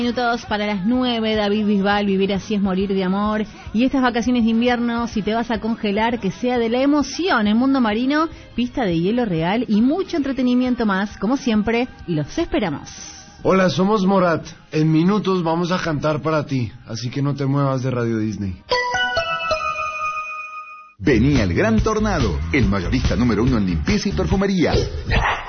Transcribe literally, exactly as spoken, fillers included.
Minutos para las nueve, David Bisbal, vivir así es morir de amor. Y estas vacaciones de invierno, si te vas a congelar, que sea de la emoción en Mundo Marino, pista de hielo real y mucho entretenimiento más. Como siempre, los esperamos. Hola, somos Morat. En minutos vamos a cantar para ti, así que no te muevas de Radio Disney. Venía el gran tornado, el mayorista número uno en limpieza y perfumería.